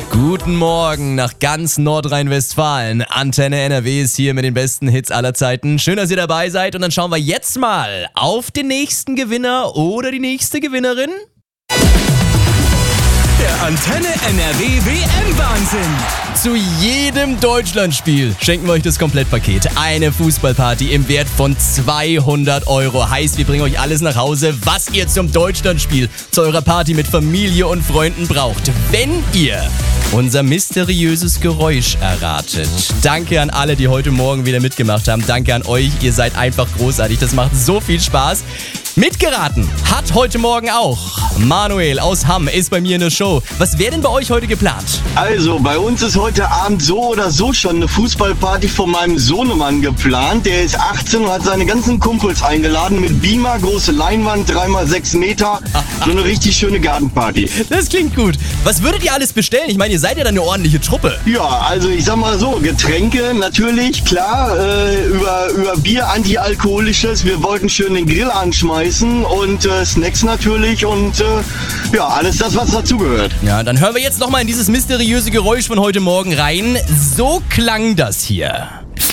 Guten Morgen nach ganz Nordrhein-Westfalen. Antenne NRW ist hier mit den besten Hits aller Zeiten. Schön, dass ihr dabei seid und dann schauen wir jetzt mal auf den nächsten Gewinner oder die nächste Gewinnerin. Der Antenne NRW WM-Wahnsinn. Zu jedem Deutschlandspiel schenken wir euch das Komplettpaket. Eine Fußballparty im Wert von 200 €. Heißt, wir bringen euch alles nach Hause, was ihr zum Deutschlandspiel, zu eurer Party mit Familie und Freunden braucht. Wenn ihr unser mysteriöses Geräusch erratet. Danke an alle, die heute Morgen wieder mitgemacht haben. Danke an euch, ihr seid einfach großartig. Das macht so viel Spaß. Mitgeraten hat heute Morgen auch Manuel aus Hamm, ist bei mir in der Show. Was wäre denn bei euch heute geplant? Also, bei uns ist heute Abend so oder so schon eine Fußballparty von meinem Sohnemann geplant. Der ist 18 und hat seine ganzen Kumpels eingeladen mit Beamer, große Leinwand, 3x6 Meter. So eine richtig schöne Gartenparty. Das klingt gut. Was würdet ihr alles bestellen? Ich meine, ihr seid ja dann eine ordentliche Truppe. Ja, also ich sag mal so, Getränke natürlich, klar, über Bier, antialkoholisches. Wir wollten schön den Grill anschmeißen und Snacks natürlich und ja, alles das, was dazugehört. Ja, dann hören wir jetzt nochmal in dieses mysteriöse Geräusch von heute Morgen rein. So klang das hier.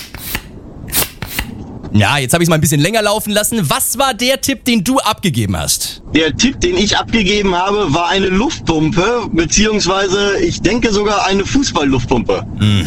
Ja, jetzt habe ich es mal ein bisschen länger laufen lassen. Was war der Tipp, den du abgegeben hast? Der Tipp, den ich abgegeben habe, war eine Luftpumpe, beziehungsweise ich denke sogar eine Fußballluftpumpe.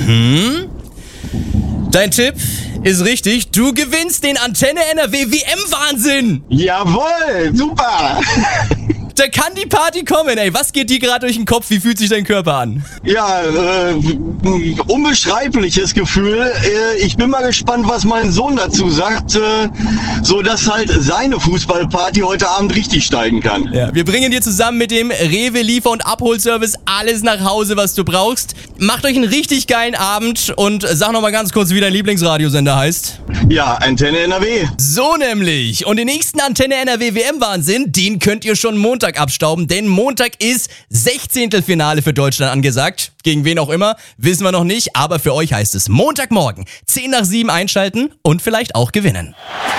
Dein Tipp ist richtig. Du gewinnst den Antenne NRW WM-Wahnsinn. Jawohl, super. Da kann die Party kommen, ey. Was geht dir gerade durch den Kopf? Wie fühlt sich dein Körper an? Ja, unbeschreibliches Gefühl. Ich bin mal gespannt, was mein Sohn dazu sagt, so dass halt seine Fußballparty heute Abend richtig steigen kann. Ja, wir bringen dir zusammen mit dem Rewe Liefer- und Abholservice alles nach Hause, was du brauchst. Macht euch einen richtig geilen Abend und sag noch mal ganz kurz, wie dein Lieblingsradiosender heißt. Ja, Antenne NRW. So nämlich. Und den nächsten Antenne NRW WM-Wahnsinn, den könnt ihr schon Montag abstauben, denn Montag ist 16. Finale für Deutschland angesagt. Gegen wen auch immer, wissen wir noch nicht, aber für euch heißt es Montagmorgen 6:50 einschalten und vielleicht auch gewinnen.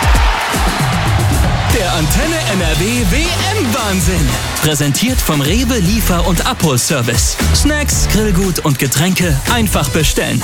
Der Antenne NRW WM-Wahnsinn. Präsentiert vom Rewe Liefer- und Abholservice. Snacks, Grillgut und Getränke einfach bestellen.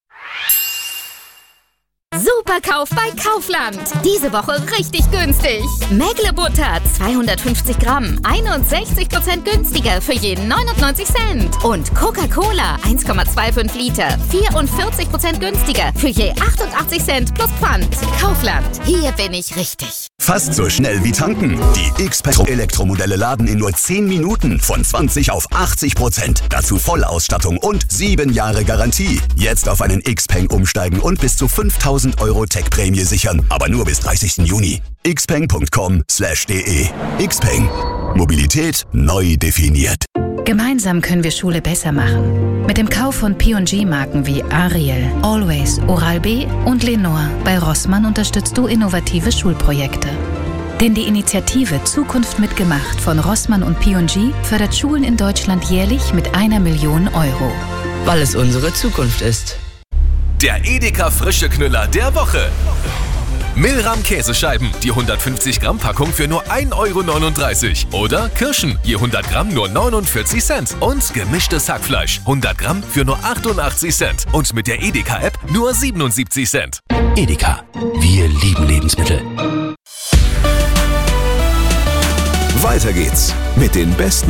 Superkauf bei Kaufland. Diese Woche richtig günstig. Mägle-Butter 250 Gramm, 61% günstiger für jeden 99 Cent. Und Coca-Cola 1,25 Liter, 44% günstiger für je 88 Cent plus Pfand. Kaufland, hier bin ich richtig. Fast so schnell wie tanken. Die Xpeng Elektromodelle laden in nur 10 Minuten von 20 auf 80%. Dazu Vollausstattung und 7 Jahre Garantie. Jetzt auf einen Xpeng umsteigen und bis zu 5.000 € Tech-Prämie sichern. Aber nur bis 30. Juni. xpeng.com/de. Xpeng. Mobilität neu definiert. Gemeinsam können wir Schule besser machen. Mit dem Kauf von P&G-Marken wie Ariel, Always, Oral-B und Lenore bei Rossmann unterstützt du innovative Schulprojekte. Denn die Initiative Zukunft mitgemacht von Rossmann und P&G fördert Schulen in Deutschland jährlich mit 1 Million €. Weil es unsere Zukunft ist. Der Edeka frische Knüller der Woche. Milram Käsescheiben, die 150 Gramm Packung für nur 1,39 € Oder Kirschen, je 100 Gramm nur 49 Cent. Und gemischtes Hackfleisch, 100 Gramm für nur 88 Cent. Und mit der Edeka-App nur 77 Cent. Edeka. Wir lieben Lebensmittel. Weiter geht's mit den besten